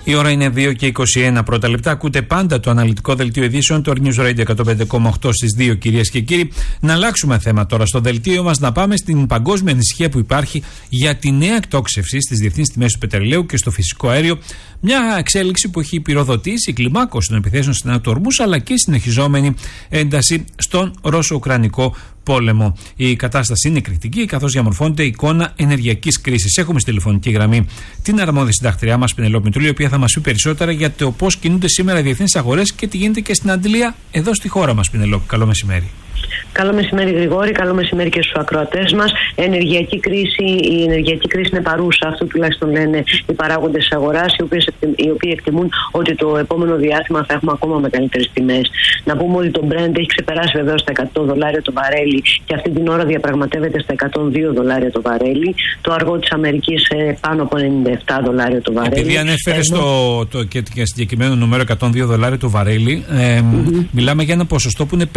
Η ώρα είναι 2 και 21 πρώτα λεπτά. Ακούτε πάντα το αναλυτικό δελτίο ειδήσεων, το News Radio 105,8 στις 2, κυρίες και κύριοι. Να αλλάξουμε θέμα τώρα στο δελτίο μας, να πάμε στην παγκόσμια ανησυχία που υπάρχει για τη νέα εκτόξευση στις διεθνείς τιμές του πετρελαίου και στο φυσικό αέριο. Μια εξέλιξη που έχει πυροδοτήσει η κλιμάκωση των επιθέσεων στην Ανατολή του Ορμούζ, αλλά και η συνεχιζόμενη ένταση στον Ρώσο-Ουκρανικό πόλεμο. Η κατάσταση είναι εκρηκτική, καθώς διαμορφώνεται εικόνα ενεργειακής κρίσης. Έχουμε στη τηλεφωνική γραμμή την αρμόδια συντακτριά μας, Πινελόπη Μητρούλη, η οποία θα μας πει περισσότερα για το πώς κινούνται σήμερα οι διεθνείς αγορές και τι γίνεται και στην Αντλία εδώ στη χώρα μας. Πινελόπη, καλό μεσημέρι. Καλό μεσημέρι, Γρηγόρη. Καλό μεσημέρι και στους ακροατές μας. Η ενεργειακή κρίση είναι παρούσα. Αυτό τουλάχιστον λένε οι παράγοντες της αγοράς, οι οποίοι εκτιμούν ότι το επόμενο διάστημα θα έχουμε ακόμα μεγαλύτερες τιμές. Να πούμε ότι το Brent έχει ξεπεράσει βεβαίως τα $100 το βαρέλι και αυτή την ώρα διαπραγματεύεται στα $102 το βαρέλι. Το αργό της Αμερικής πάνω από $97 το βαρέλι. Επειδή ανέφερες και συγκεκριμένο νούμερο $102 το βαρέλι, μιλάμε για ένα ποσοστό που είναι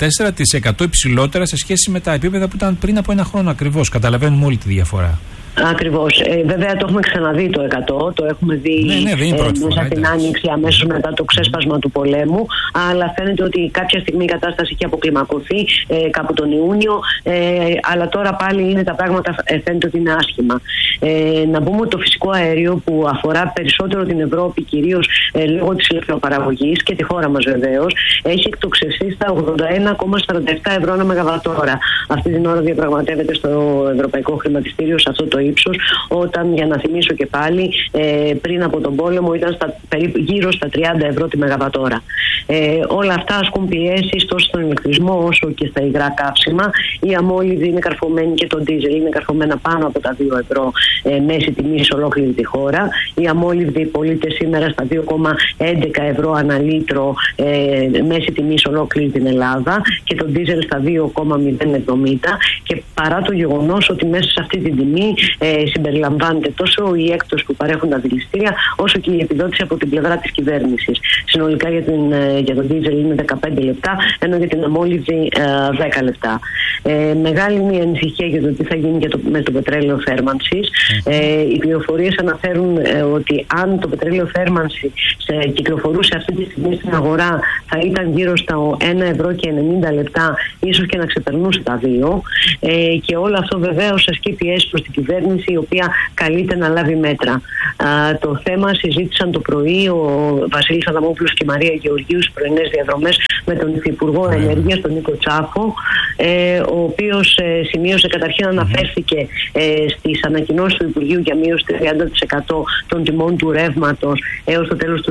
54% υψηλότερα σε σχέση με τα επίπεδα που ήταν πριν από ένα χρόνο ακριβώς. Καταλαβαίνουμε όλη τη διαφορά. Ακριβώς. Βέβαια το έχουμε ξαναδεί το 100, το έχουμε δει μέσα στην Άνοιξη αμέσως μετά το ξέσπασμα του πολέμου, αλλά φαίνεται ότι κάποια στιγμή η κατάσταση έχει αποκλιμακωθεί κάπου τον Ιούνιο, αλλά τώρα πάλι είναι τα πράγματα, φαίνεται ότι είναι άσχημα. Να πούμε ότι το φυσικό αέριο που αφορά περισσότερο την Ευρώπη, κυρίως λόγω της ηλεκτροπαραγωγής και τη χώρα μας βεβαίως, έχει εκτοξευθεί στα 81,47 ευρώ ανά μεγαβατόρα. Αυτή την ώρα διαπραγματεύεται στο Ευρωπαϊκό Χρηματιστήριο σε αυτό το ύψος, όταν, για να θυμίσω και πάλι, πριν από τον πόλεμο ήταν γύρω στα 30 ευρώ τη μεγαβατόρα. Όλα αυτά ασκούν πιέσεις τόσο στον ηλεκτρισμό όσο και στα υγρά καύσιμα. Η αμόλυβδη είναι καρφωμένη και το ντίζελ είναι καρφωμένα πάνω από τα 2 ευρώ μέση τιμή σε ολόκληρη τη χώρα. Η αμόλυβδη πωλείται σήμερα στα 2,11 ευρώ ανά λίτρο μέση τιμή σε ολόκληρη την Ελλάδα και το ντίζελ στα 2,070, και παρά το γεγονός ότι μέσα σε αυτή την τιμή συμπεριλαμβάνεται τόσο η έκπτωση που παρέχουν τα δηληστήρια όσο και η επιδότηση από την πλευρά της κυβέρνησης. Συνολικά για τον ντίζελ είναι 15 λεπτά, ενώ για την αμόλυβδη 10 λεπτά. Μεγάλη είναι η ανησυχία για το τι θα γίνει με το πετρέλαιο θέρμανσης. Οι πληροφορίες αναφέρουν ότι αν το πετρέλαιο θέρμανση κυκλοφορούσε αυτή τη στιγμή στην αγορά, θα ήταν γύρω στα 1 ευρώ και 90 λεπτά, ίσως και να ξεπερνούσε τα 2. Και όλο αυτό βεβαίως ασκεί πιέσεις προς την κυβέρνηση, η οποία καλείται να λάβει μέτρα. Το θέμα συζήτησαν το πρωί ο Βασίλης Αδαμόπουλος και η Μαρία Γεωργίου στις πρωινές διαδρομές με τον Υφυπουργό Ενέργειας, τον Νίκο Τσάφο, ο οποίος σημείωσε, καταρχήν αναφέρθηκε στις ανακοινώσεις του Υπουργείου για μείωση 30% των τιμών του ρεύματος έως το τέλος του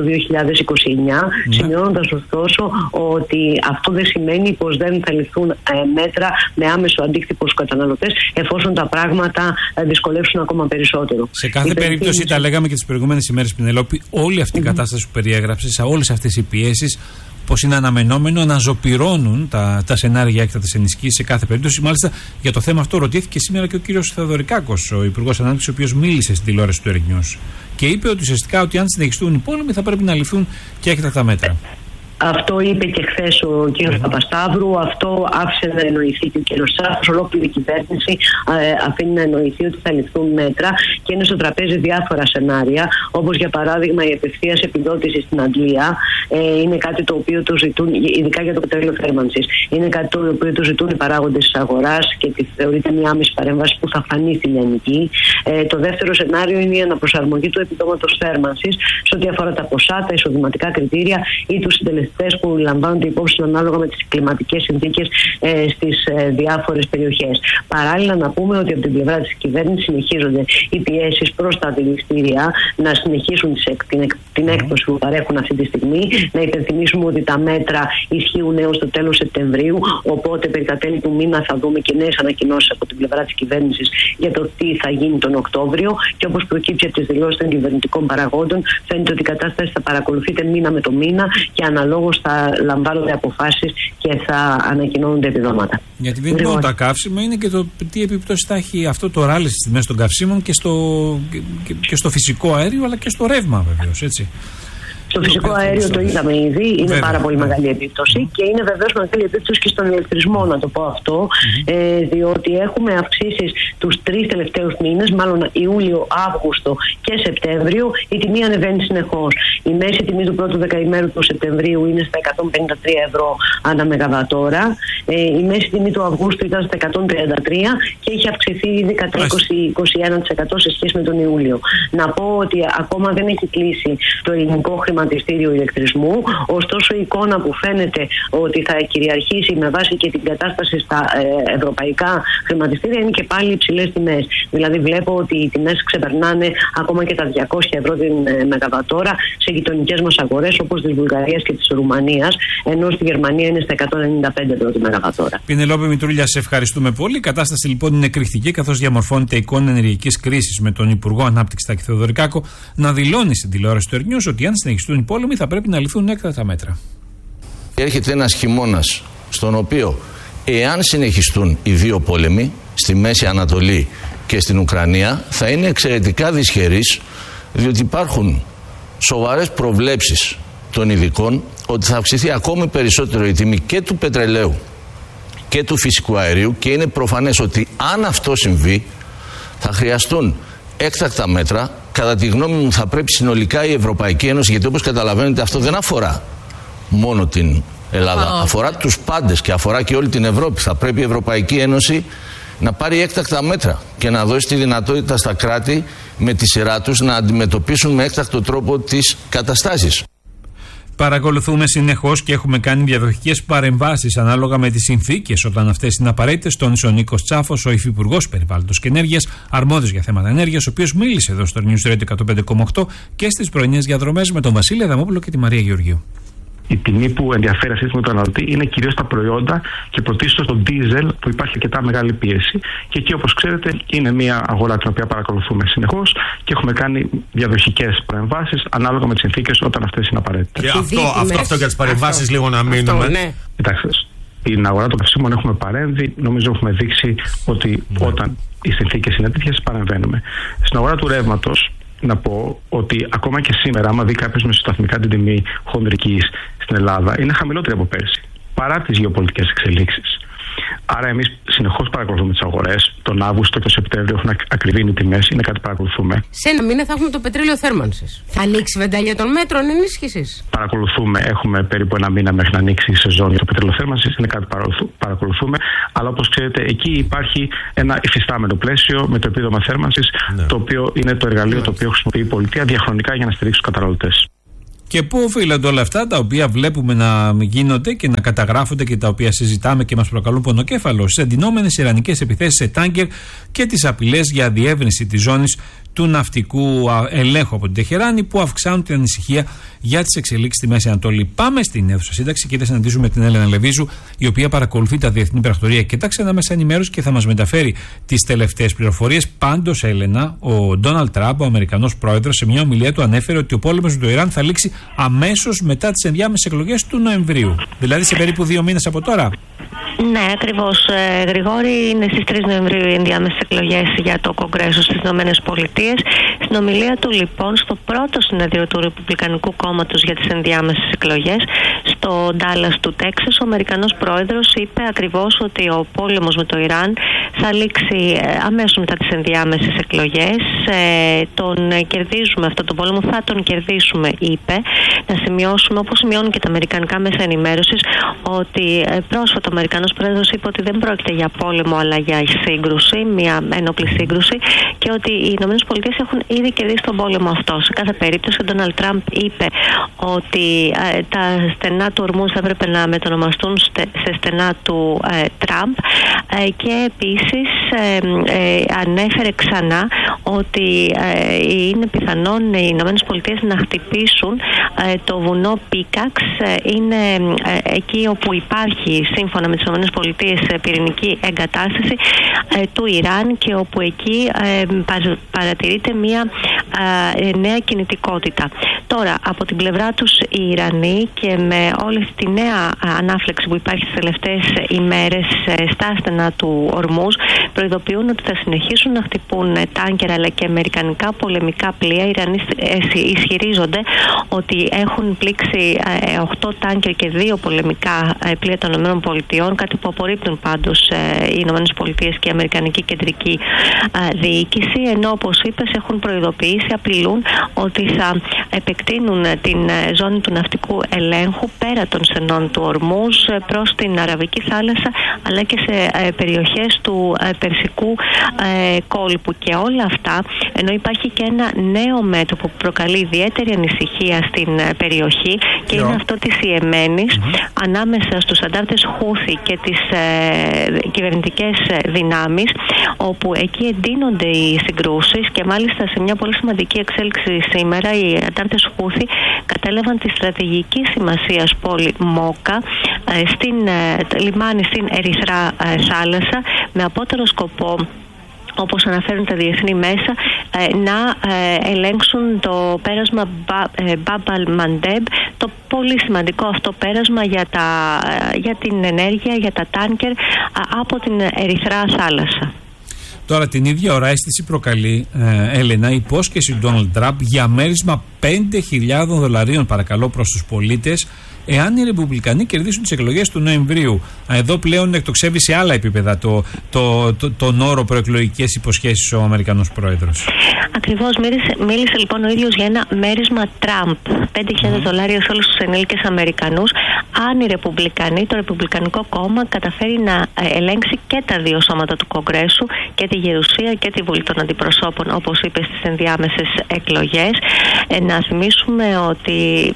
2029, σημειώνοντας ωστόσο ότι αυτό δεν σημαίνει πως δεν θα ληφθούν μέτρα με άμεσο αντίκτυπο στους καταναλωτές, εφόσον τα πράγματα δυσκολεύσουν ακόμα περισσότερο. Σε κάθε περίπτωση, τα λέγαμε και τις προηγούμενες ημέρες, Πινελόπη, όλη αυτή η κατάσταση που περιέγραψες, όλες αυτές οι πιέσεις, πως είναι αναμενόμενο, αναζωπυρώνουν τα σενάρια έκτακτης ενισχύσης σε κάθε περίπτωση. Μάλιστα, για το θέμα αυτό ρωτήθηκε σήμερα και ο κύριος Θεοδωρικάκος, ο Υπουργός Ανάπτυξης, ο οποίος μίλησε στην τηλεόραση του Ερνιούς και είπε ότι ουσιαστικά ότι αν συνεχιστούν οι πόλεμοι θα πρέπει να ληφθούν και έκτακτα μέτρα. Αυτό είπε και χθες ο κ. Παπασταύρου, αυτό άφησε να εννοηθεί και ο κ. Σάφος. Ολόκληρη η κυβέρνηση αφήνει να εννοηθεί ότι θα ληφθούν μέτρα και είναι στο τραπέζι διάφορα σενάρια, όπως για παράδειγμα η απευθείας επιδότηση στην Αντλία. Είναι κάτι το οποίο το ζητούν, ειδικά για το πετρέλαιο θέρμανσης, είναι κάτι το οποίο το ζητούν οι παράγοντες της αγοράς και θεωρείται μια άμεση παρέμβαση που θα φανεί στη λιανική. Το δεύτερο σενάριο είναι η αναπροσαρμογή του επιδόματος θέρμανσης σε ό,τι αφορά τα ποσά, τα εισοδηματικά κριτήρια ή τους συντελεστές που λαμβάνονται υπόψη ανάλογα με τις κλιματικές συνθήκες στις διάφορες περιοχές. Παράλληλα, να πούμε ότι από την πλευρά της κυβέρνησης συνεχίζονται οι πιέσεις προς τα δηληστήρια να συνεχίσουν την έκπτωση που παρέχουν αυτή τη στιγμή. Να υπενθυμίσουμε ότι τα μέτρα ισχύουν έως το τέλος Σεπτεμβρίου, οπότε περί τα τέλη του μήνα θα δούμε και νέες ανακοινώσεις από την πλευρά της κυβέρνησης για το τι θα γίνει τον Οκτώβριο. Και όπως προκύψει από τις δηλώσεις των κυβερνητικών παραγόντων, φαίνεται ότι η κατάσταση θα παρακολουθείται μήνα με το μήνα και αναλόγως θα λαμβάνονται αποφάσεις και θα ανακοινώνονται επιδόματα. Γιατί δεν είναι μόνο τα καύσιμα, είναι και το τι επιπτώσεις θα έχει αυτό το ράλι στις τιμές των καυσίμων και στο φυσικό αέριο, αλλά και στο ρεύμα βεβαίως, έτσι. Στο φυσικό αέριο το είδαμε ήδη, είναι πάρα πολύ μεγάλη επίπτωση και είναι βεβαίως μεγάλη επίπτωση και στον ηλεκτρισμό, να το πω αυτό, διότι έχουμε αυξήσεις τους 3 τελευταίους μήνες, μάλλον Ιούλιο, Αύγουστο και Σεπτέμβριο, η τιμή ανεβαίνει συνεχώς. Η μέση τιμή του πρώτου δεκαημέρου του Σεπτεμβρίου είναι στα 153 ευρώ ανά μεγαβατόρα. Η μέση τιμή του Αυγούστου ήταν στα 133 και έχει αυξηθεί ήδη κατά 20-21% σε σχέση με τον Ιούλιο. Να πω ότι ακόμα δεν έχει κλείσει το ελληνικό χρηματιστήριο ηλεκτρισμού, ωστόσο η εικόνα που φαίνεται ότι θα κυριαρχήσει με βάση και την κατάσταση στα ευρωπαϊκά χρηματιστήρια είναι και πάλι υψηλές τιμές. Δηλαδή βλέπω ότι οι τιμές ξεπερνάνε ακόμα και τα 200 ευρώ την μεγαβατόρα σε γειτονικές μας αγορές όπως της Βουλγαρίας και της Ρουμανίας, ενώ στη Γερμανία είναι στα 195 ευρώ τη μεγαβατόρα. Πινελόπη Μητρούλια, σε ευχαριστούμε πολύ. Η κατάσταση λοιπόν είναι εκρηκτική, καθώς διαμορφώνεται εικόνα ενεργειακής κρίσης, με τον Υπουργό Ανάπτυξης Τάκη Θεοδωρικάκο να δηλώνει στην τηλεόραση του Ερνιούς ότι αν συνεχιστούν οι πόλεμοι θα πρέπει να ληφθούν έκτακτα μέτρα. Έρχεται ένας χειμώνας στον οποίο, εάν συνεχιστούν οι 2 πόλεμοι στη Μέση Ανατολή και στην Ουκρανία, θα είναι εξαιρετικά δυσχερής, διότι υπάρχουν σοβαρές προβλέψεις των ειδικών ότι θα αυξηθεί ακόμη περισσότερο η τιμή και του πετρελαίου και του φυσικού αερίου, και είναι προφανές ότι αν αυτό συμβεί θα χρειαστούν έκτακτα μέτρα. Κατά τη γνώμη μου θα πρέπει συνολικά η Ευρωπαϊκή Ένωση, γιατί όπως καταλαβαίνετε αυτό δεν αφορά μόνο την Ελλάδα, αφορά τους πάντες και αφορά και όλη την Ευρώπη. Θα πρέπει η Ευρωπαϊκή Ένωση να πάρει έκτακτα μέτρα και να δώσει τη δυνατότητα στα κράτη με τη σειρά τους να αντιμετωπίσουν με έκτακτο τρόπο τις καταστάσεις. Παρακολουθούμε συνεχώς και έχουμε κάνει διαδοχικές παρεμβάσεις ανάλογα με τις συνθήκες, όταν αυτές είναι απαραίτητες, τόνισε ο Νίκος Τσάφος, ο Υφυπουργός Περιβάλλοντος και Ενέργειας, αρμόδιος για θέματα ενέργειας, ο οποίος μίλησε εδώ στο News Radio 105,8 και στις πρωινές διαδρομές με τον Βασίλη Αδαμόπουλο και τη Μαρία Γεωργίου. Η τιμή που ενδιαφέρει αυτή τον καταναλωτή είναι κυρίως τα προϊόντα και πρωτίστως το ντίζελ, που υπάρχει αρκετά μεγάλη πίεση. Και εκεί, όπως ξέρετε, είναι μια αγορά την οποία παρακολουθούμε συνεχώς και έχουμε κάνει διαδοχικές παρεμβάσεις ανάλογα με τις συνθήκες όταν αυτές είναι απαραίτητες. Και αυτό για τις παρεμβάσεις λίγο να μείνουμε. Ναι. Κοιτάξτε, στην αγορά των καυσίμων έχουμε παρέμβει. Νομίζω έχουμε δείξει ότι όταν οι συνθήκες είναι τέτοιες, παρεμβαίνουμε. Στην αγορά του ρεύματος, να πω ότι ακόμα και σήμερα, άμα δει κάποιος μεσοσταθμικά την τιμή χονδρικής στην Ελλάδα, είναι χαμηλότερη από πέρσι, παρά τις γεωπολιτικές εξελίξεις. Άρα, εμείς συνεχώς παρακολουθούμε τις αγορές. Τον Αύγουστο και τον Σεπτέμβριο έχουν ακριβήνει οι τιμές, είναι κάτι που παρακολουθούμε. Σε ένα μήνα θα έχουμε το πετρέλαιο θέρμανσης. Θα ανοίξει βεντάλια των μέτρων ενίσχυσης. Παρακολουθούμε, έχουμε περίπου ένα μήνα μέχρι να ανοίξει η σεζόν για το πετρέλαιο θέρμανσης, είναι κάτι που παρακολουθούμε. Αλλά όπως ξέρετε, εκεί υπάρχει ένα υφιστάμενο πλαίσιο με το επίδομα θέρμανσης, το οποίο είναι το εργαλείο το οποίο χρησιμοποιεί η πολιτεία διαχρονικά για να στηρίξει τους καταναλωτές. Και πού οφείλονται όλα αυτά τα οποία βλέπουμε να γίνονται και να καταγράφονται και τα οποία συζητάμε και μας προκαλούν πονοκέφαλο, στις εντυνόμενες ιρανικές επιθέσεις σε τάνκερ και τις απειλές για διεύρυνση της ζώνης του ναυτικού ελέγχου από την Τεχεράνη, που αυξάνουν την ανησυχία για τις εξελίξεις στη Μέση Ανατολή. Πάμε στην αίθουσα σύνταξη και θα συναντήσουμε την Έλενα Λεβίζου, η οποία παρακολουθεί τα διεθνή πρακτορία και τα ξένα μέσα ενημέρωση και θα μας μεταφέρει τις τελευταίες πληροφορίες. Πάντως, Έλενα, ο Ντόναλντ Τραμπ, ο Αμερικανός πρόεδρος, σε μια ομιλία του ανέφερε ότι ο πόλεμος με το Ιράν θα λήξει αμέσως μετά τις ενδιάμεσες εκλογές του Νοεμβρίου. Δηλαδή σε περίπου 2 μήνες από τώρα. Ναι, ακριβώς. Γρηγόρη, είναι στις 3 Νοεμβρίου οι ενδιάμεσες εκλογές για το Κογκρέσο στις ΗΠΑ. Στην ομιλία του, λοιπόν, στο πρώτο συνεδρίο του Ρεπουμπλικανικού Κόμματος για τις ενδιάμεσες εκλογές στο Ντάλλας του Τέξας, ο Αμερικανός πρόεδρος είπε ακριβώς ότι ο πόλεμος με το Ιράν θα λήξει αμέσως μετά τις ενδιάμεσες εκλογές. Τον κερδίζουμε αυτόν τον πόλεμο, θα τον κερδίσουμε, είπε. Να σημειώσουμε, όπως σημειώνουν και τα αμερικανικά μέσα ενημέρωσης, ότι πρόσφατα ο Αμερικανός πρόεδρος είπε ότι δεν πρόκειται για πόλεμο αλλά για σύγκρουση, μια ένοπλη σύγκρουση, και ότι οι ΗΠΑ έχουν ήδη κερδίσει τον πόλεμο αυτό. Σε κάθε περίπτωση, ο Ντόναλντ Τραμπ είπε ότι τα στενά του Ορμούζ θα έπρεπε να μετονομαστούν σε στενά του Τραμπ, και επίσης ανέφερε ξανά ότι είναι πιθανόν οι ΗΠΑ να χτυπήσουν το βουνό Πίκαξ. Είναι εκεί όπου υπάρχει, σύμφωνα με τις ΗΠΑ, πυρηνική εγκατάσταση του Ιράν, και όπου εκεί παρατηρείται μια νέα κινητικότητα. Τώρα, από την πλευρά τους οι Ιρανοί και με όλη τη νέα ανάφλεξη που υπάρχει τις τελευταίες ημέρες στα άστενα του Ορμούζ, προειδοποιούν ότι θα συνεχίσουν να χτυπούν τάνκερ αλλά και αμερικανικά πολεμικά πλοία. Οι Ιρανοί ισχυρίζονται ότι έχουν πλήξει 8 τάνκερ και 2 πολεμικά πλοία των ΗΠΑ, κάτι που απορρίπτουν πάντως οι ΗΠΑ και η Αμερικανική Κεντρική Διοίκηση, ενώ όπως είπες έχουν προειδοποιήσει, απειλούν ότι θα επεκτείνουν την ζώνη του ναυτικού ελέγχου πέρα των στενών του Ορμούζ προς την Αραβική θάλασσα αλλά και σε περιοχές του Περσικού κόλπου. Και όλα αυτά, ενώ υπάρχει και ένα νέο μέτωπο που προκαλεί ιδιαίτερη ανησυχία στην περιοχή και είναι αυτό της Ιεμένης, ανάμεσα στους αντάρτες Χούθη και τις κυβερνητικές δυνάμεις, όπου εκεί εντείνονται οι συγκρούσεις και μάλιστα σε μια πολύ σημαντική εξέλιξη σήμερα οι αντάρτες Χούθη κατέλαβαν τη στρατηγική σημασίας πόλη Μόκα στην λιμάνι στην Ερυθρά θάλασσα, με απότερο σκοπό, όπως αναφέρουν τα διεθνή μέσα, να ελέγξουν το πέρασμα Μπαμπ αλ-Μαντέμπ, το πολύ σημαντικό αυτό πέρασμα για την ενέργεια, για τα τάνκερ από την Ερυθρά θάλασσα. Τώρα την ίδια ώρα αίσθηση προκαλεί, Έλενα, η υπόσχεση του Ντόναλντ Τραμπ για μέρισμα $5.000 παρακαλώ προς τους πολίτες εάν οι Ρεπουμπλικανοί κερδίσουν τις εκλογές του Νοεμβρίου. Εδώ πλέον εκτοξεύει σε άλλα επίπεδα τον όρο προεκλογικές υποσχέσεις ο Αμερικανός πρόεδρος. Ακριβώς, μίλησε λοιπόν ο ίδιος για ένα μέρισμα Τραμπ, $5.000 σε όλους τους ενήλικες Αμερικανούς, αν οι Ρεπουμπλικανοί, το Ρεπουμπλικανικό κόμμα, καταφέρει να ελέγξει και τα δύο σώματα του Κογκρέσου, και τη Γερουσία και τη Βουλή των Αντιπροσώπων, όπως είπε, στις ενδιάμεσες εκλογές. Να θυμίσουμε ότι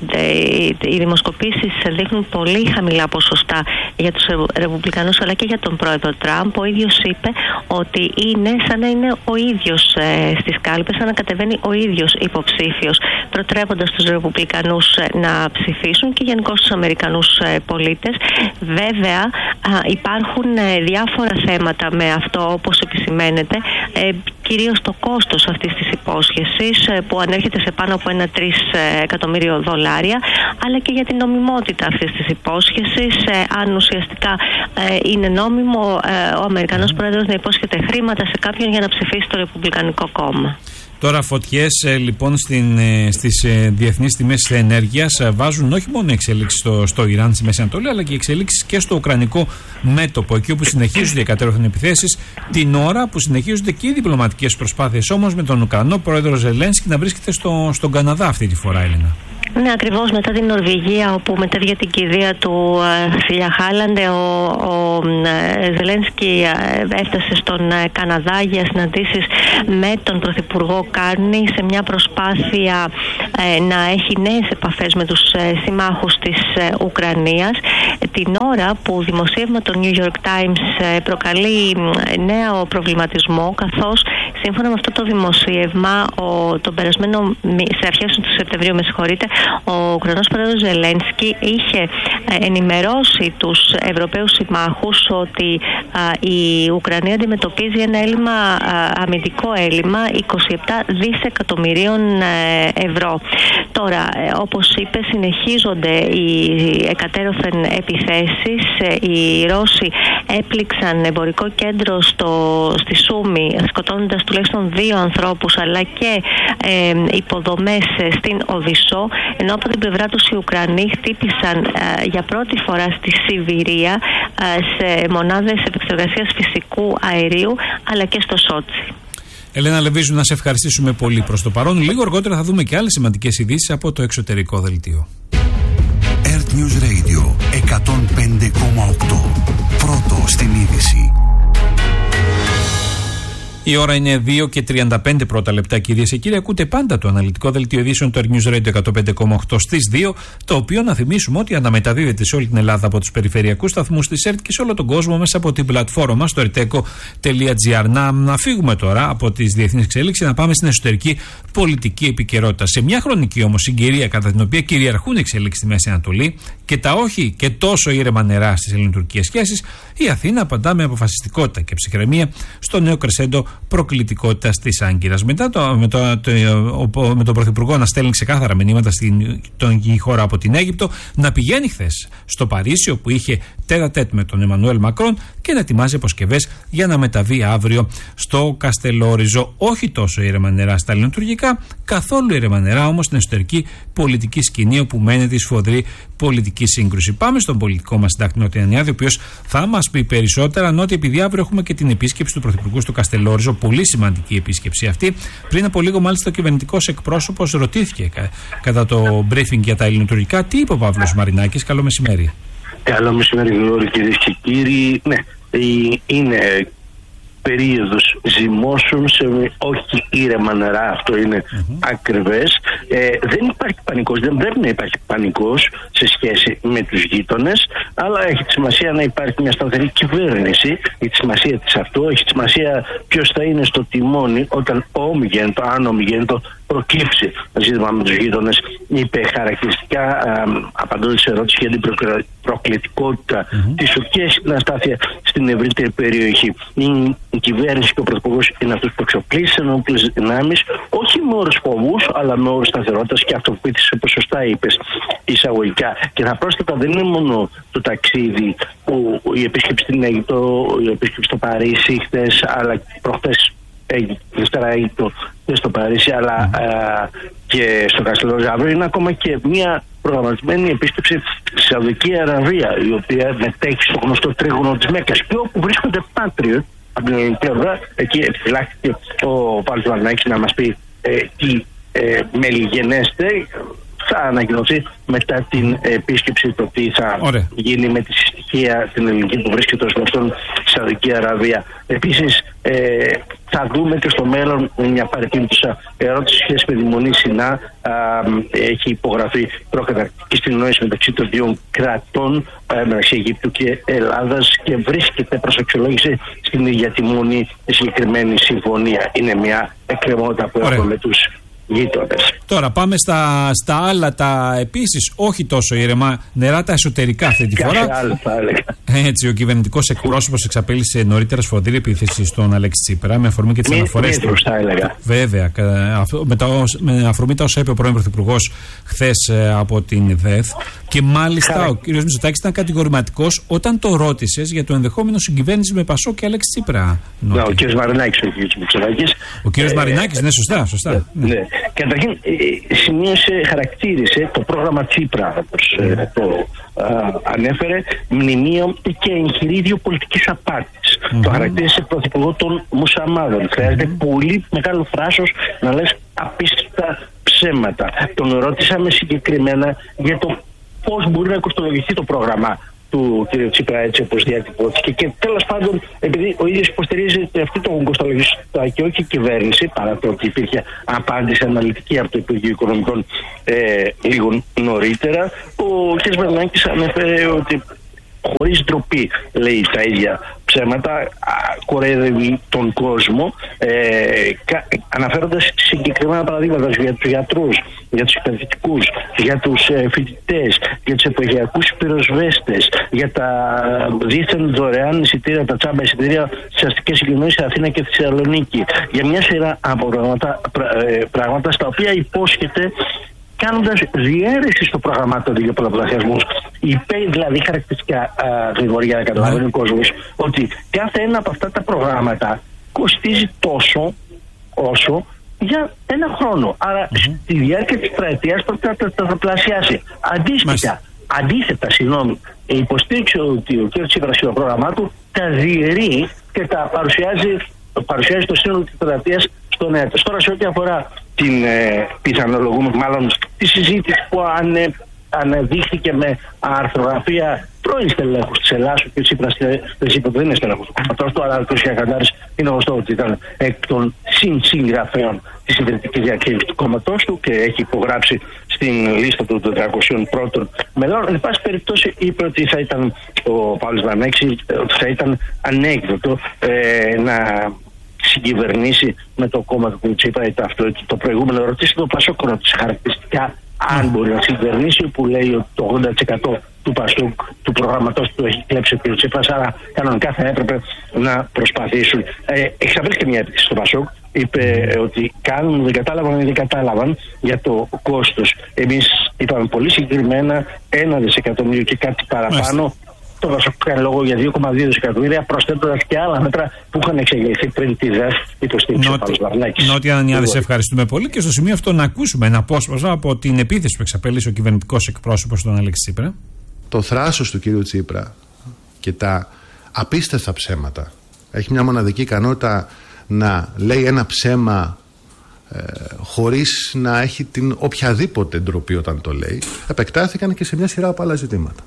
οι δημοσκοπήσεις δείχνουν πολύ χαμηλά ποσοστά για τους Ρεπουμπλικανούς αλλά και για τον πρόεδρο Τραμπ. Ο ίδιος είπε ότι είναι σαν να είναι ο ίδιος στις κάλπες, σαν να κατεβαίνει ο ίδιος υποψήφιος, προτρέποντας τους Ρεπουμπλικανούς να ψηφίσουν και γενικώς τους Αμερικανούς πολίτες. Βέβαια υπάρχουν διάφορα θέματα με αυτό, όπως επισημαίνεται, κυρίως το κόστος αυτής της υπόσχεσης που ανέρχεται σε πάνω από $1-3 εκατομμύριο, αλλά και για την νομιμότητα αυτής της υπόσχεσης, αν ουσιαστικά είναι νόμιμο ο Αμερικανός πρόεδρος να υπόσχεται χρήματα σε κάποιον για να ψηφίσει το Ρεπουμπλικανικό κόμμα. Τώρα φωτιές λοιπόν στις διεθνείς τιμές ενέργειας βάζουν όχι μόνο εξελίξεις στο Ιράν, στη Μέση Ανατολή, αλλά και εξελίξεις και στο ουκρανικό μέτωπο, εκεί όπου συνεχίζονται οι κατέρωθεν επιθέσεις, την ώρα που συνεχίζονται και οι διπλωματικές προσπάθειες όμως με τον Ουκρανό πρόεδρο Ζελένσκι να βρίσκεται στον Καναδά αυτή τη φορά, Έλενα. Ναι, ακριβώς, μετά την Νορβηγία, όπου μετέβηκε την κηδεία του Σίλια Χάλαντε, ο Ζελένσκι έφτασε στον Καναδά για συναντήσεις με τον Πρωθυπουργό Κάρνη σε μια προσπάθεια να έχει νέες επαφές με τους συμμάχους της Ουκρανίας, την ώρα που δημοσίευμα το New York Times προκαλεί νέο προβληματισμό, καθώς σύμφωνα με αυτό το δημοσίευμα σε αρχές του Σεπτεμβρίου, ο Ουκρανός πρόεδρος Ζελένσκι είχε ενημερώσει τους Ευρωπαίους συμμάχους ότι η Ουκρανία αντιμετωπίζει ένα αμυντικό έλλειμμα 27 δισεκατομμυρίων ευρώ. Τώρα, όπως είπε, συνεχίζονται οι εκατέρωθεν επιθέσεις. Οι Ρώσοι έπληξαν εμπορικό κέντρο στη Σούμη, σκοτώνοντας τουλάχιστον 2 ανθρώπους, αλλά και υποδομές στην Οδυσσό, ενώ από την πλευρά τους οι Ουκρανοί χτύπησαν για πρώτη φορά στη Σιβηρία σε μονάδες επεξεργασίας φυσικού αερίου, αλλά και στο Σότσι. Ελένα Λεβίζου, να σε ευχαριστήσουμε πολύ προς το παρόν. Λίγο αργότερα θα δούμε και άλλες σημαντικές ειδήσεις από το εξωτερικό δελτίο. Earth News Radio 105,8. Πρώτο στην είδηση. Η ώρα είναι 2 και 35 πρώτα λεπτά, κυρίες και κύριοι. Ακούτε πάντα το αναλυτικό δελτίο ειδήσεων του Earth News Radio 105,8 στις 2, το οποίο να θυμίσουμε ότι αναμεταδίδεται σε όλη την Ελλάδα από τους περιφερειακούς σταθμούς της ΕΡΤ και σε όλο τον κόσμο μέσα από την πλατφόρμα μας στο erteco.gr. Να φύγουμε τώρα από τις διεθνείς εξέλιξεις, να πάμε στην εσωτερική πολιτική επικαιρότητα. Σε μια χρονική όμως συγκυρία κατά την οποία κυριαρχούν εξελίξεις στη Μέση Ανατολή και τα όχι και τόσο ήρεμα νερά στις ελληνοτουρκικές σχέσεις, η Αθήνα απαντά με αποφασιστικότητα και ψυχραιμία στο νέο κρεσέντο προκλητικότητας της Άγκυρας. Μετά με τον Πρωθυπουργό να στέλνει ξεκάθαρα μηνύματα στην χώρα από την Αίγυπτο, να πηγαίνει χθες στο Παρίσι, όπου είχε τέτα-τέτ με τον Εμμανουέλ Μακρόν, και να ετοιμάζει αποσκευές για να μεταβεί αύριο στο Καστελόριζο. Όχι τόσο ήρεμα νερά στα ελληνοτουρκικά, καθόλου ήρεμα νερά όμως στην εσωτερική πολιτική σκηνή, όπου μένεται η σφοδρή πολιτική σύγκρουση. Πάμε στον πολιτικό μας συντάκτη Νότι Ανιάδη, ο οποίος θα μας πει περισσότερα. Νότι, επειδή αύριο έχουμε και την επίσκεψη του Πρωθυπουργού στο Καστελόριζο, πολύ σημαντική επίσκεψη αυτή. Πριν από λίγο, μάλιστα, ο κυβερνητικός εκπρόσωπος ρωτήθηκε κατά το briefing για τα ελληνοτουρκικά. Τι είπε ο Παύλος Μαρινάκης? Καλό μεσημέρι. Καλό μεσημέρι, Γρηγόρη, κυρίες και κύριοι. Ναι, είναι περίοδος ζυμώσεων σε όχι ήρεμα νερά, αυτό είναι ακριβές. Δεν υπάρχει πανικός, δεν πρέπει να υπάρχει πανικός σε σχέση με τους γείτονες, αλλά έχει σημασία να υπάρχει μια σταθερή κυβέρνηση. Έχει σημασία της αυτό, έχει σημασία ποιος θα είναι στο τιμόνι όταν αν ομιγέννητο προκύψει ζήτημα με τους γείτονες. Είπε χαρακτηριστικά, απαντώντας σε ερώτηση για την προκλητικότητα της Τουρκίας, την αστάθεια στην ευρύτερη περιοχή. Η κυβέρνηση και ο Πρωθυπουργός είναι αυτός που εξοπλίζει τις ενόπλες δυνάμεις, όχι με όρους φοβούς, αλλά με όρους σταθερότητας και αυτοποίησης, όπως σωστά είπες εισαγωγικά. Και θα πρόσθετα, δεν είναι μόνο το ταξίδι, η επίσκεψη στην Αίγυπτο, η επίσκεψη στο Παρίσι χθες, αλλά προχθές Δευτέρα Αίγυπτο και στο Παρίσι, αλλά και στο Καστελόριζο αύριο, είναι ακόμα και μια προγραμματισμένη επίσκεψη στη Σαουδική Αραβία, η οποία μετέχει στο γνωστό τρίγωνο της Μέκκας, και όπου βρίσκονται Patriot από την ελληνική πλευρά. Εκεί επιφυλάχθηκε ο Παύλος Μαρινάκης να μας πει τι μελιγενέστε. Θα ανακοινωθεί μετά την επίσκεψη το τι θα γίνει με τη συστοιχία την ελληνική που βρίσκεται ως γνωστόν στη Σαουδική Αραβία. Επίσης θα δούμε και στο μέλλον μια παρεπίπτουσα ερώτηση σχέση με τη Μονή Σινά. Έχει υπογραφεί προκαταρκτική συνεννόηση μεταξύ των δύο κρατών, μεταξύ Αιγύπτου και Ελλάδας, και βρίσκεται προς αξιολόγηση στην ίδια τη Μονή η συγκεκριμένη συμφωνία. Είναι μια εκκρεμότητα που έχουμε με τους γείτονες. Τώρα πάμε στα άλλα, τα επίσης όχι τόσο ήρεμα νερά, τα εσωτερικά αυτή τη φορά. Έτσι, ο κυβερνητικός εκπρόσωπος εξαπέλυσε νωρίτερα σφοδρή επίθεση στον Αλέξη Τσίπρα, με αφορμή και τις αναφορές του. Βέβαια, με αφορμή τα όσα είπε ο πρώην Πρωθυπουργός χθες από την ΔΕΘ. Και μάλιστα ο κ. Μητσοτάκης ήταν κατηγορηματικός όταν το ρώτησες για το ενδεχόμενο συγκυβέρνηση με Πασόκ και Αλέξη Τσίπρα. Ο κ. Μαρινάκης, ο κ. Μητσοτάκης. Ο κ. Μαρινάκης, ναι, σωστά. Ναι. Καταρχήν, χαρακτήρισε το πρόγραμμα Τσίπρα, όπως το ανέφερε, μνημείο και εγχειρίδιο πολιτικής απάτης. Το χαρακτήρισε πρωθυπουργό των Μουσαμάδων. Χρειάζεται πολύ μεγάλο θράσος να λες απίστευτα ψέματα. Τον ρώτησαμε συγκεκριμένα για το πώς μπορεί να κοστολογηθεί το πρόγραμμα του κ. Τσίπρα, έτσι όπως διατυπώθηκε. Και τέλος πάντων, επειδή ο ίδιος υποστηρίζει αυτό το κοστολογιστά και όχι η κυβέρνηση, παρά το ότι υπήρχε απάντηση αναλυτική από το Υπουργείο Οικονομικών λίγο νωρίτερα, ο κ. Μαρινάκης ανέφερε ότι χωρίς ντροπή λέει τα ίδια ψέματα, κορέδευε τον κόσμο, αναφέροντας συγκεκριμένα παραδείγματα για τους γιατρούς, για τους εκπαιδευτικούς, για τους φοιτητές, για τους επαγγελματικούς πυροσβέστες, για τα δίθεν δωρεάν εισιτήρια, τα τσάμπα εισιτήρια στις αστικές συγκοινωνίες σε Αθήνα και Θεσσαλονίκη, για μια σειρά από πράγματα στα οποία υπόσχεται, κάνοντας διαίρεση στο προγραμμάτων για πολλαπλασιασμούς. Είπε δηλαδή χαρακτηριστικά, Γρηγόρη, για να καταλαβαίνει ο κόσμος, ότι κάθε ένα από αυτά τα προγράμματα κοστίζει τόσο όσο για ένα χρόνο. Άρα στη διάρκεια της τετραετίας πρέπει να τα τετραπλασιάσει. Αντίθετα, η υποστήριξη ότι ο κ. Τσίπρας στο πρόγραμμά του τα διαιρεί και τα παρουσιάζει το σύνολο της τετραετίας στον έτος. Τώρα, σε ό,τι αφορά την πιθανολογούμε, μάλλον τη συζήτηση που αναδείχθηκε με αρθρογραφία πρώην στελέχους της Ελλάδας, ο κ. Τσίπρας δεν είπε ότι δεν είναι στελέχος του κόμματος του, αλλά ο κ. Καντάρης είναι γνωστό ότι ήταν εκ των συγγραφέων της ιδρυτικής διακήρυξης του κόμματος του και έχει υπογράψει στην λίστα των 401 μελών. Εν πάση περιπτώσει, είπε ότι θα ήταν ο Παύλος Μαρινάκης, ότι θα ήταν ανέκδοτο να συγκυβερνήσει με το κόμμα του Τσίπρα ή το προηγούμενο. Ρωτήστε το Πασόκ, ρώτησε χαρακτηριστικά αν μπορεί να συγκερνήσει, που λέει ότι το 80% του Πασόκ, του προγραμματός του έχει κλέψει ο κ. Τσίπρας, άρα κανονικά θα έπρεπε να προσπαθήσουν. Έχει απέλθει και μια έπτυξη στο Πασόκ. Είπε ότι κάνουν, δεν κατάλαβαν για το κόστος. Εμείς είπαμε πολύ συγκεκριμένα 1 δισεκατομμύριο και κάτι παραπάνω. Το Πασόκ κάνει λόγο για 2,2 δισεκατομμύρια, προσθέτοντας και άλλα μέτρα που είχαν εξεγερθεί πριν τη ΔΕΘ υποστήριξη ο Παύλος Βαρνάκης. Νότια Ανιάδη, σε ευχαριστούμε πολύ. Και στο σημείο αυτό να ακούσουμε ένα απόσπασμα από την επίθεση που εξαπέλυσε ο κυβερνητικός εκπρόσωπος τον Αλέξη Τσίπρα. Το θράσος του κύριου Τσίπρα και τα απίστευτα ψέματα. Έχει μια μοναδική ικανότητα να λέει ένα ψέμα χωρίς να έχει την οποιαδήποτε ντροπή όταν το λέει. Επεκτάθηκαν και σε μια σειρά από άλλα ζητήματα.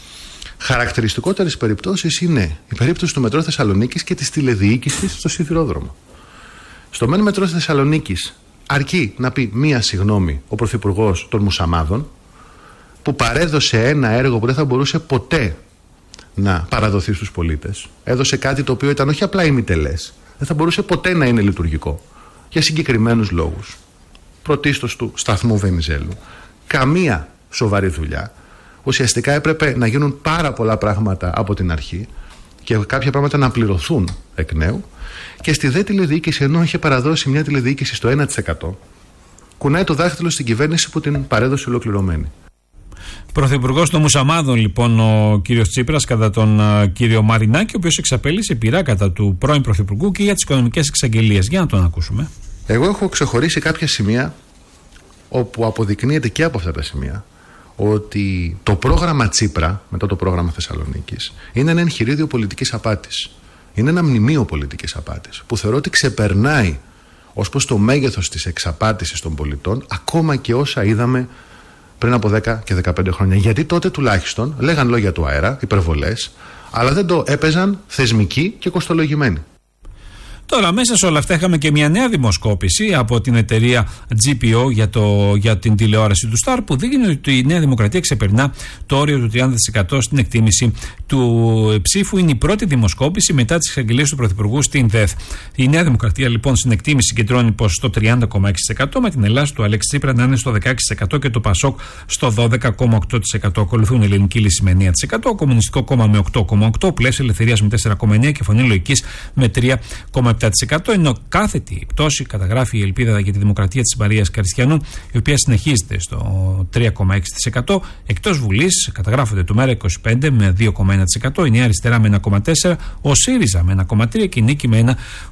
Χαρακτηριστικότερες περιπτώσεις είναι η περίπτωση του Μετρό Θεσσαλονίκης και της τηλεδιοίκησης στο σιδηρόδρομο. Στο ΜΕΝ Μετρό Θεσσαλονίκης αρκεί να πει μία συγγνώμη ο Πρωθυπουργός των Μουσαμάδων, που παρέδωσε ένα έργο που δεν θα μπορούσε ποτέ να παραδοθεί στους πολίτες. Έδωσε κάτι το οποίο ήταν όχι απλά ημιτελές, δεν θα μπορούσε ποτέ να είναι λειτουργικό για συγκεκριμένους λόγους. Πρωτίστως του σταθμού Βενιζέλου. Καμία σοβαρή δουλειά. Ουσιαστικά έπρεπε να γίνουν πάρα πολλά πράγματα από την αρχή και κάποια πράγματα να πληρωθούν εκ νέου. Και στη ΔΕ τηλεδιοίκηση, ενώ είχε παραδώσει μια τηλεδιοίκηση στο 1%, κουνάει το δάχτυλο στην κυβέρνηση που την παρέδωσε ολοκληρωμένη. Πρωθυπουργός των Μουσαμάδων, λοιπόν, ο κύριος Τσίπρας, κατά τον κύριο Μαρινάκη, ο οποίος εξαπέλυσε πειρά κατά του πρώην Πρωθυπουργού και για τις οικονομικές εξαγγελίες. Για να τον ακούσουμε. Εγώ έχω ξεχωρίσει κάποια σημεία όπου αποδεικνύεται και από αυτά τα σημεία ότι το πρόγραμμα Τσίπρα, μετά το πρόγραμμα Θεσσαλονίκης, είναι ένα εγχειρίδιο πολιτικής απάτης. Είναι ένα μνημείο πολιτικής απάτης που θεωρώ ότι ξεπερνάει ως προς το μέγεθος της εξαπάτησης των πολιτών ακόμα και όσα είδαμε πριν από 10 και 15 χρόνια. Γιατί τότε τουλάχιστον λέγαν λόγια του αέρα, υπερβολές, αλλά δεν το έπαιζαν θεσμικοί και κοστολογημένοι. Τώρα, μέσα σε όλα αυτά, είχαμε και μια νέα δημοσκόπηση από την εταιρεία GPO για την τηλεόραση του Star, που δείχνει ότι η Νέα Δημοκρατία ξεπερνά το όριο του 30% στην εκτίμηση του ψήφου. Είναι η πρώτη δημοσκόπηση μετά τις εξαγγελίες του Πρωθυπουργού στην ΔΕΘ. Η Νέα Δημοκρατία, λοιπόν, στην εκτίμηση κεντρώνει στο 30,6%, με την Ελλάδα του Αλέξη Τσίπρα να είναι στο 16% και το Πασόκ στο 12,8%. Ακολουθούν η Ελληνική Λύση με 9%, Κομμουνιστικό Κόμμα με 8,8%, Πλαίσιο Ελευθερίας με 4,9% και Φωνή Λογικής με 3,7%. Ενώ κάθετη πτώση καταγράφει η Ελπίδα για τη Δημοκρατία της Μαρίας Καριστιανού, η οποία συνεχίζεται στο 3,6%. Εκτός Βουλής καταγράφονται το ΜΕΡΑ25 με 2,1%, η Νέα Αριστερά με 1,4%, ο ΣΥΡΙΖΑ με 1,3% και η Νίκη με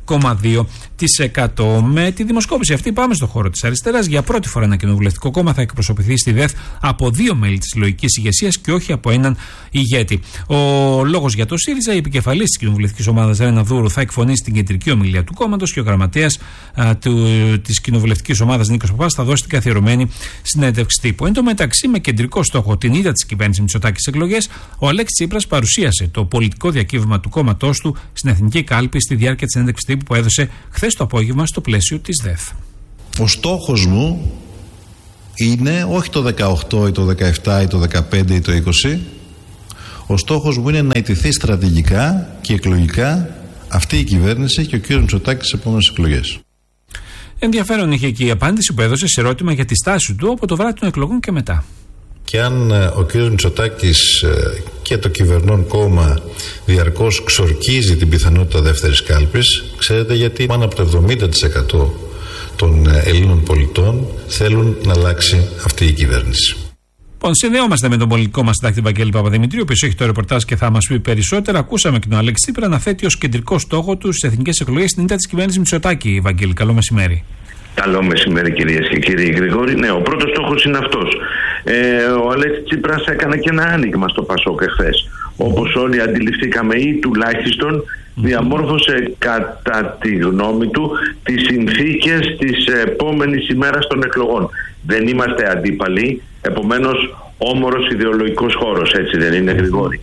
1,2%. Με τη δημοσκόπηση αυτή πάμε στο χώρο της αριστεράς. Για πρώτη φορά ένα κοινοβουλευτικό κόμμα θα εκπροσωπηθεί στη ΔΕΘ από 2 μέλη της συλλογικής ηγεσίας και όχι από έναν ηγέτη. Ο λόγος για το ΣΥΡΙΖΑ, η επικεφαλής της κοινοβουλευτικής ομάδας Ρένα Δούρου θα εκφωνήσει την κεντρική ομιλία του κόμματος και ο γραμματέας της κοινοβουλευτικής ομάδας Νίκος Παπάς θα δώσει την καθιερωμένη συνέντευξη τύπου. Εν τω μεταξύ, με κεντρικό στόχο την ήττα της κυβέρνησης Μητσοτάκη στις εκλογές, ο Αλέξης Τσίπρας παρουσίασε το πολιτικό διακύβευμα του κόμματός του στην Εθνική Κάλπη στη διάρκεια της συνέντευξης τύπου που έδωσε χθες το απόγευμα στο πλαίσιο της ΔΕΘ. Ο στόχος μου είναι όχι το 18 ή το 17 ή το 15 ή το 20. Ο στόχος μου είναι να ιτηθεί στρατηγικά και εκλογικά αυτή η κυβέρνηση και ο κ. Μητσοτάκης στις επόμενες εκλογές. Ενδιαφέρον είχε και η απάντηση που έδωσε σε ερώτημα για τη στάση του από το βράδυ των εκλογών και μετά. Και αν ο κ. Μητσοτάκης και το κυβερνών κόμμα διαρκώς ξορκίζει την πιθανότητα δεύτερης κάλπης, ξέρετε γιατί πάνω από το 70% των Ελλήνων πολιτών θέλουν να αλλάξει αυτή η κυβέρνηση. Λοιπόν, συνδεόμαστε με τον πολιτικό μας συντάκτη Βαγγέλη Παπαδημητρίου, ο οποίος έχει το ρεπορτάζ και θα μας πει περισσότερα. Ακούσαμε και τον Αλέξη Τσίπρα να θέτει ως κεντρικό στόχο του στις εθνικές εκλογές την ήττα της κυβέρνησης Μητσοτάκη. Βαγγέλη, καλό μεσημέρι. Καλό μεσημέρι, κυρίες και κύριοι. Γρηγόρη, ναι, ο πρώτος στόχος είναι αυτός. Ο Αλέξης Τσίπρας έκανε και ένα άνοιγμα στο Πασόκ εχθές. Όπως όλοι αντιληφθήκαμε, ή τουλάχιστον διαμόρφωσε κατά τη γνώμη του τις συνθήκες της επόμενης ημέρας των εκλογών. Δεν είμαστε αντίπαλοι, επομένως όμορος ιδεολογικός χώρος, έτσι δεν είναι, Γρηγόρη?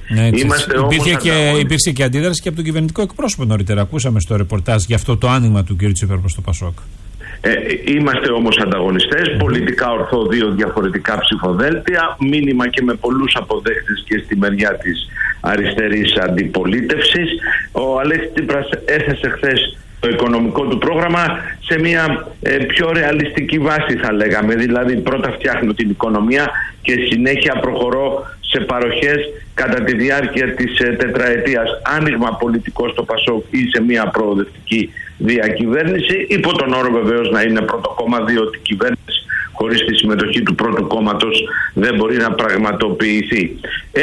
Υπήρξε και αντίδραση και από τον κυβερνητικό εκπρόσωπο νωρίτερα. Ακούσαμε στο ρεπορτάζ για αυτό το άνοιγμα του κ. Τσίπρα προς το Πασόκ. Είμαστε όμως ανταγωνιστές, πολιτικά ορθό, δύο διαφορετικά ψηφοδέλτια, μήνυμα και με πολλούς αποδέχτες και στη μεριά της αριστερής αντιπολίτευσης. Ο Αλέξης Τσίπρας έθεσε χθες το οικονομικό του πρόγραμμα σε μια πιο ρεαλιστική βάση, θα λέγαμε. Δηλαδή πρώτα φτιάχνω την οικονομία και συνέχεια προχωρώ σε παροχές κατά τη διάρκεια της τετραετίας. Άνοιγμα πολιτικό στο ΠΑΣΟΚ ή σε μια προοδευτική διακυβέρνηση, υπό τον όρο βεβαίως να είναι πρώτο κόμμα, διότι η κυβέρνηση χωρίς τη συμμετοχή του πρώτου κόμματος δεν μπορεί να πραγματοποιηθεί.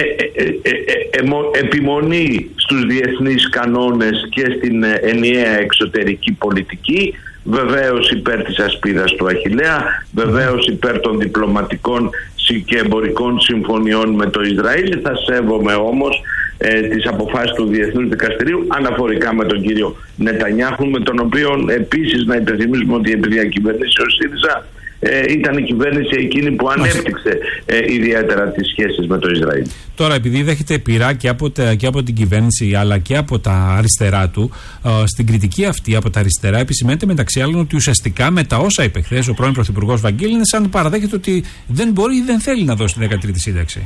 Επιμονή στους διεθνείς κανόνες και στην ενιαία εξωτερική πολιτική, βεβαίως υπέρ της ασπίδας του Αχιλλέα, βεβαίως υπέρ των διπλωματικών και εμπορικών συμφωνιών με το Ισραήλ. Θα σέβομαι όμως τις αποφάσεις του Διεθνούς Δικαστηρίου αναφορικά με τον κύριο Νετανιάχου, με τον οποίο επίσης να υπενθυμίσουμε ότι επί διακυβέρνηση ο ΣΥΡΙΖΑ ήταν η κυβέρνηση εκείνη που ανέπτυξε ιδιαίτερα τις σχέσεις με το Ισραήλ. Τώρα, επειδή δέχεται πειρά και από την κυβέρνηση αλλά και από τα αριστερά του, στην κριτική αυτή από τα αριστερά επισημαίνεται μεταξύ άλλων ότι ουσιαστικά με τα όσα είπε χθες ο πρώην Πρωθυπουργός Βαγγέλη είναι σαν παραδέχεται ότι δεν μπορεί ή δεν θέλει να δώσει τη 13η σύνταξη.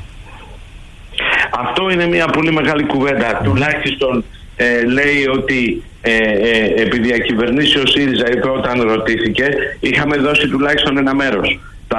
Αυτό είναι μια πολύ μεγάλη κουβέντα. Τουλάχιστον λέει ότι επί διακυβερνήσει ο ΣΥΡΙΖΑ, είπε όταν ρωτήθηκε, είχαμε δώσει τουλάχιστον ένα μέρος.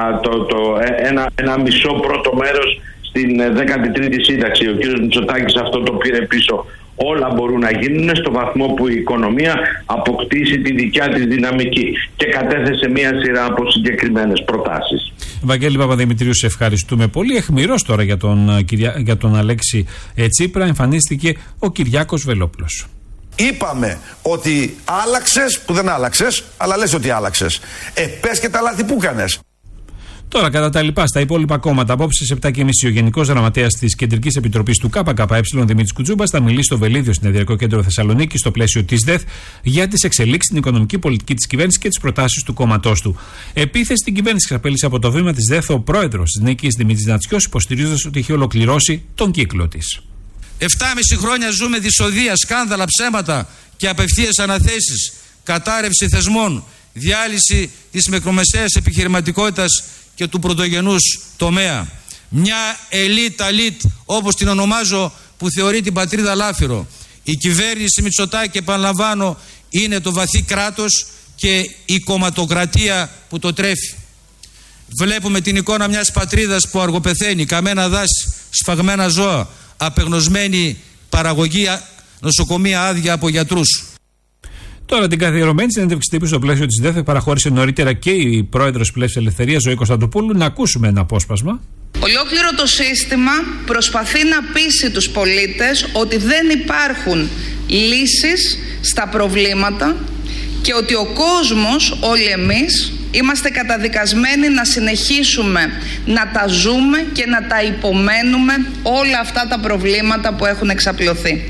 Ένα μισό πρώτο μέρος στην 13η σύνταξη. Ο κύριος Μητσοτάκης αυτό το πήρε πίσω. Όλα μπορούν να γίνουν στο βαθμό που η οικονομία αποκτήσει τη δικιά της δυναμική, και κατέθεσε μία σειρά από συγκεκριμένες προτάσεις. Βαγγέλη Παπαδημητρίου, σε ευχαριστούμε πολύ. Αιχμηρός τώρα για τον Αλέξη Τσίπρα εμφανίστηκε ο Κυριάκος Βελόπουλος. Είπαμε ότι άλλαξες που δεν άλλαξες, αλλά λες ότι άλλαξες. Πες και τα λάθη που κάνες. Τώρα, κατά τα λοιπά, στα υπόλοιπα κόμματα, απόψε σε 7.30 ο Γενικός Γραμματέας της Κεντρικής Επιτροπής του ΚΚΕ, Δημήτρης Κουτσούμπας, θα μιλήσει στο Βελίδιο Συνεδριακό Κέντρο Θεσσαλονίκη, στο πλαίσιο της ΔΕΘ, για τις εξελίξεις στην οικονομική πολιτική της κυβέρνησης και τις προτάσεις του κόμματός του. Επίθεση στην κυβέρνηση εξαπέλυσε από το βήμα της ΔΕΘ ο πρόεδρος της Νίκης, Δημήτρης Νατσιός, υποστηρίζοντας ότι έχει ολοκληρώσει τον κύκλο της. 7,5 χρόνια ζούμε δυσοδεία, σκάνδαλα, ψέματα και απευθείας αναθέσεις, κατάρρευση θεσμών, διάλυση της μικρομεσαίας επιχειρηματικότητας και του πρωτογενούς τομέα. Μια ελίτ, όπως την ονομάζω, που θεωρεί την πατρίδα λάφυρο. Η κυβέρνηση Μητσοτάκη, επαναλαμβάνω, είναι το βαθύ κράτος και η κομματοκρατία που το τρέφει. Βλέπουμε την εικόνα μιας πατρίδας που αργοπεθαίνει, καμένα δάση, σφαγμένα ζώα, απεγνωσμένη παραγωγή, νοσοκομεία άδεια από γιατρούς. Τώρα, την καθιερωμένη συνέντευξη τύπου στο πλαίσιο της ΔΕΘ παραχώρησε νωρίτερα και η πρόεδρος Πλεύσης Ελευθερίας, Ζωή Κωνσταντοπούλου. Να ακούσουμε ένα απόσπασμα. Ολόκληρο το σύστημα προσπαθεί να πείσει τους πολίτες ότι δεν υπάρχουν λύσεις στα προβλήματα και ότι ο κόσμος, όλοι εμείς, είμαστε καταδικασμένοι να συνεχίσουμε να τα ζούμε και να τα υπομένουμε όλα αυτά τα προβλήματα που έχουν εξαπλωθεί.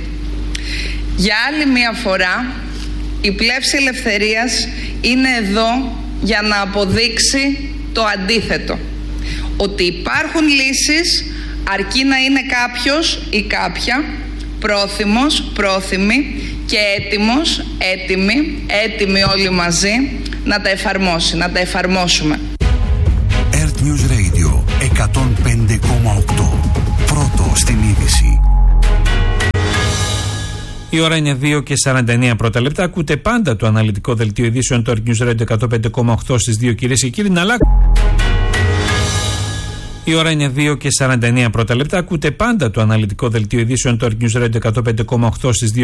Για άλλη μια φορά, η Πλεύση Ελευθερίας είναι εδώ για να αποδείξει το αντίθετο. Ότι υπάρχουν λύσεις, αρκεί να είναι κάποιος ή κάποια πρόθυμος, πρόθυμη και έτοιμοι όλοι μαζί να τα εφαρμόσει, να τα εφαρμόσουμε. Earth News Radio 105,8. Πρώτο στην είδηση. Η ώρα είναι 2:49 πρώτα λεπτά. Ακούτε πάντα το αναλυτικό δελτίο ειδήσεων του Earth News Radio 105,8 στις 2, κυρίες και κύριοι. Η ώρα είναι 2:49 πρώτα λεπτά. Ακούτε πάντα το αναλυτικό δελτίο ειδήσεων του Earth News Radio 105,8 στις 2.